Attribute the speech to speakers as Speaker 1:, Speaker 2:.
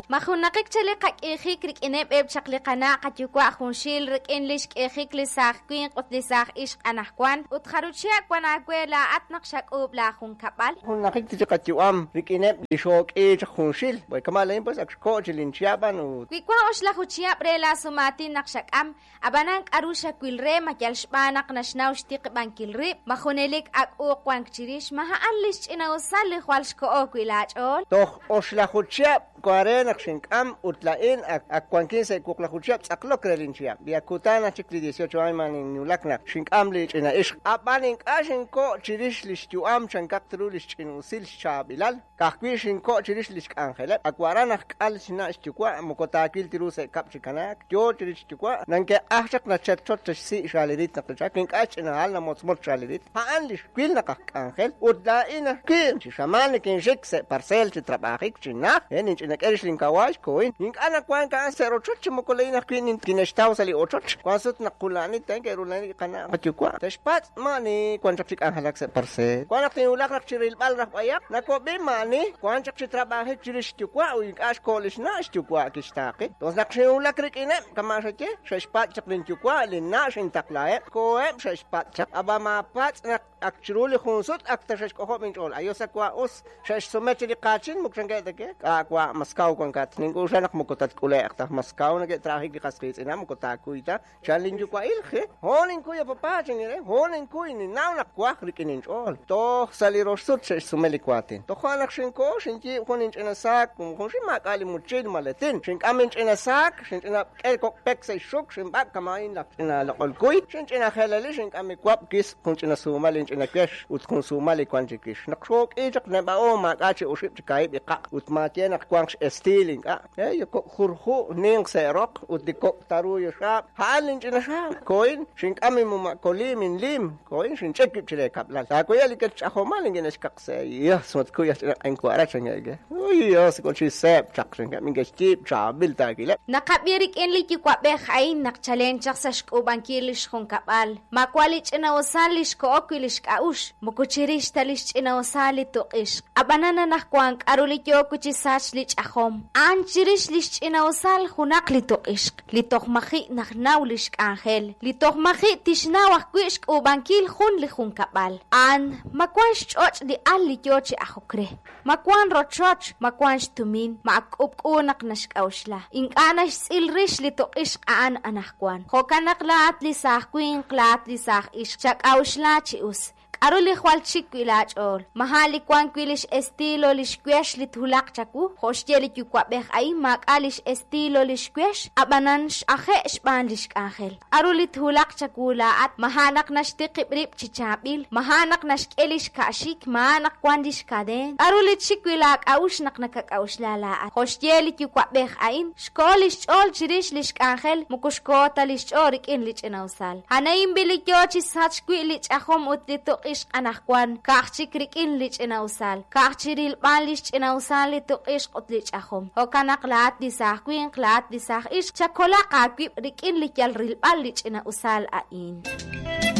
Speaker 1: Mahunakik chali kakihik rik ineb eb chakli kana katyukwa hunshil rik inlish kihik lisah queen qutlisah ish anahkwan utharuchia kwanagwela atnak shak ubla hun kapal.
Speaker 2: Hunakik tichakatyuam rik ineb lishok hunshil. Boy kamalain pues akshko chilinchiaban u.
Speaker 1: Kwikwa oshla huchia prela sumati nakshakam abanang arusha kwilre makyalshbanak nashnaw shtiq bankilrib mahunelik ak uqwan kchirish maha anlish inawsali khwalshko okwilachol.
Speaker 2: Toch oshla huchia Kuaren akshinkam utlain akwankin se kuklahuchiap aklok relinchiap. Biakutana chikli 18 años en Nulaknak. Shinkam lich ina ish. Abanink ashinko chirish lishtuam chankak trulish in usil shabilal. Kakwi shinko chirish lish angelet. Akwaranach al shina ishtukwa mokotakil tiruse kapchikanak. Jo chirish tukwa. Nanke ahchak na chetchot si shalirit nakachak. Kink ach ina hal na motsmot shalirit. Haan lish kwil nakak angel. Utlaina kwil. Chishaman kin shikse parcel chitrabakik chinak. Heninch ina Erishling kawash koin. Ink ana kwan ka sa rochoch mo kolay na kin kinestaw sa li ochoch. Kwan sut na kulani tenge rulani kana katyukwa. Tashpat mani kwan chapsik ang halak sa parse. Kwan ak tinulak nak chiril bal rak ayak. Nako be mani kwan chak chitrabahe chirish tukwa u ink ash kolish na tukwa kistake. Tos nak tinulak rik ine kamasake. Shashpat chak lin tukwa lin na shin taklae. Koem shashpat chak aba mapat nak akchiruli khunsut aktashash ko minchol. Ayos akwa us shash sumetri kachin muksangay take. Akwa Maskaw kung kat ning usa nak mukutat kulay akta Maskaw nag traffic di kaskits ina mukuta kuita challenge ko ilhe honin ko ya papa chingire honin ko ni naw nak kwak rikinin all to saliros sut sa sumelikwatin to khanak shinko shinji honin ina sak kung shi makali muchil maletin shin amin ina sak shin ina elkok pek sa shuk shin bak kamain lak ina lakol kuy shin ina khalali shin ami kwap kis kung ina sumalin ina kesh ut kung sumali kwanjikish nakshok ijak na ba o makachi uship chikay iqa utmatya nak stealing ko khurhu ning serok udiko taru yashap halin ina shap coin shin kami mo makolim in lim coin shin check chile kaplan ta ko yalikat ako maling gineskak sa yes what ko yas ang kwara changa ge yes ko chi sep chak changa min gestip chabil ta gile
Speaker 1: nakabirik enli ki kwa be khay nak challenge sa shko bankilish khon kapal makwalich ina wasalish ko okilish kaush mukuchirish talish ina wasali to ish abanana nakwan arulikyo kuchi sach lich ahom anchirish lish inausal hunak litok ishq litok mahi naknaw lish angel litok mahi tishnawah kuishk o bankil hun li hun kapal an makwan shoch di ali yochi ahokre makwan rochoch makwan tumin makup unak nashkawshla ing anash silrish litok ishq an anahkwan hokanak laat lisah kuin klat lisah ishq chak awshla chius Aruli khwalchik kwilach ol mahali kwan kwilish estilo lishkwesh lithulak chaku hoshjeli kwa beh ay mak alish estilo lishkwesh abanansh ahe shban lish angel aruli thulak chakula at mahanak nashtiqibrib chichabil mahanak nashkelish kashik mahanak kwandish kaden aruli chikwilak aush nak nakakauslala at hoshjeli kwa beh ain shkolish ol chirish lish angel mukushkota lish orik in lich inausal hanaim bilikyo chisach kwilich ahom utlito ish anahkwan kakchikrik in lich inausal kakchiril ban lich inausal lito ish utlich ahom hokanak laat disah kwin klat disah ish chakola kakwip rik in likyal ril ban lich inausal ain